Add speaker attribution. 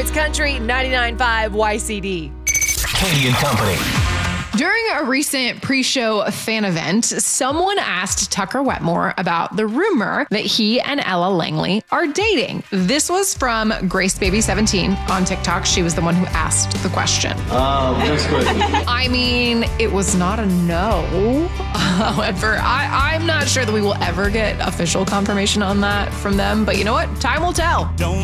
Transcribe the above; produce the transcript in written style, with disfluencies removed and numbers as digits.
Speaker 1: It's Country 99.5 YCD.
Speaker 2: Katie and Company.
Speaker 3: During a recent pre-show fan event, someone asked Tucker Wetmore about the rumor that he and Ella Langley are dating. This was from GraceBaby17 on TikTok. She was the one who asked the question.
Speaker 4: Next question.
Speaker 3: I mean, it was not a no. However, I'm not sure that we will ever get official confirmation on that from them. But you know what? Time will tell.